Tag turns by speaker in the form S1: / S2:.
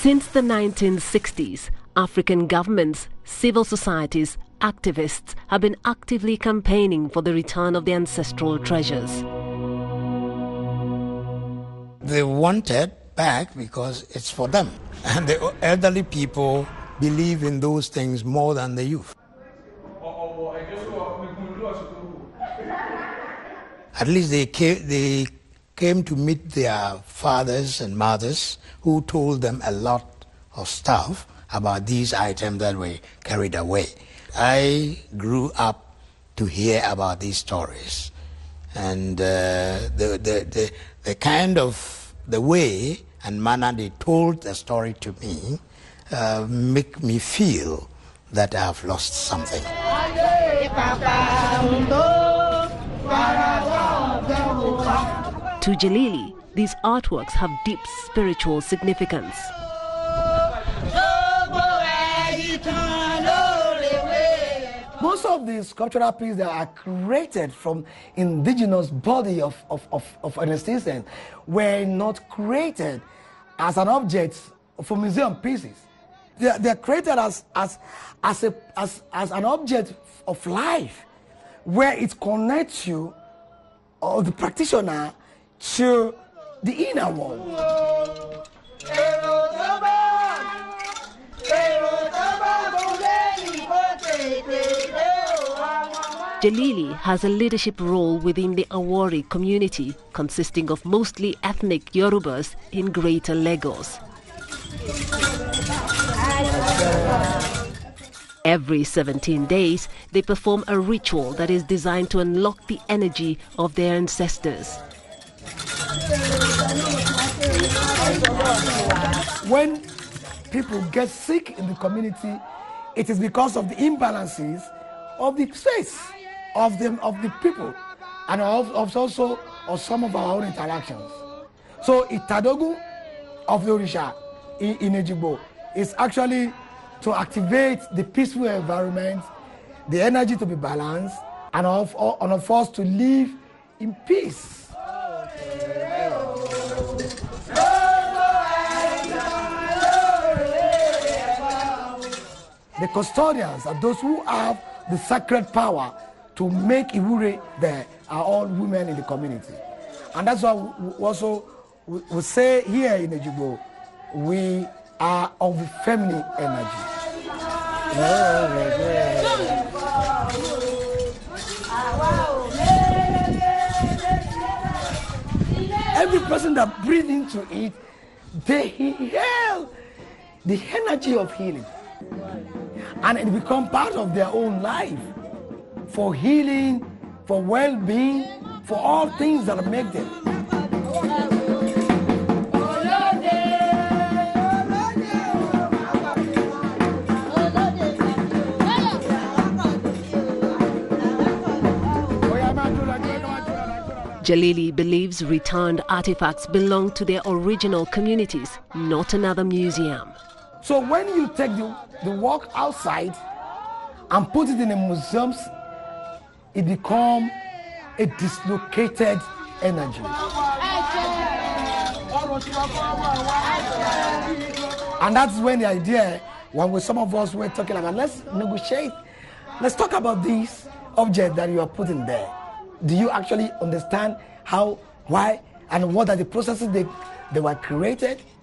S1: Since the 1960s, African governments, civil societies, activists have been actively campaigning for the return of the ancestral treasures.
S2: They want it back because it's for them. And the elderly people believe in those things more than the youth. At least they came to meet their fathers and mothers who told them a lot of stuff about these items that were carried away. I grew up to hear about these stories, and the kind of the way and manner they told the story to me make me feel that I have lost something.
S1: To Jalili, these artworks have deep spiritual significance.
S3: Most of these sculptural pieces that are created from indigenous body of anesthesians were not created as an object for museum pieces. They're created as an object of life, where it connects you or the practitioner to the inner world.
S1: Jalili has a leadership role within the Awori community, consisting of mostly ethnic Yorubas in Greater Lagos. Every 17 days, they perform a ritual that is designed to unlock the energy of their ancestors.
S3: When people get sick in the community, it is because of the imbalances of the space, of the people, and also of some of our own interactions. So Itadogu of the Orisha in Ejigbo is actually to activate the peaceful environment, the energy to be balanced, and of us to live in peace. The custodians are those who have the sacred power to make Iwure there are all women in the community. And that's why we say here in Ejigbo, we are of the feminine energy. Every person that breathes into it, they inhale the energy of healing. And it becomes part of their own life for healing, for well-being, for all things that make them.
S1: Jalili believes returned artifacts belong to their original communities, not another museum.
S3: So when you take the work outside and put it in a museum, it becomes a dislocated energy. And that's when the idea, when some of us were talking about, let's negotiate, let's talk about these objects that you are putting there. Do you actually understand how, why, and what are the processes they were created?